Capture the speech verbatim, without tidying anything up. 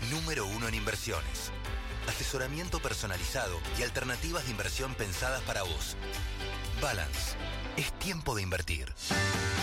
número uno en inversiones. Asesoramiento personalizado y alternativas de inversión pensadas para vos. Balance. Es tiempo de invertir.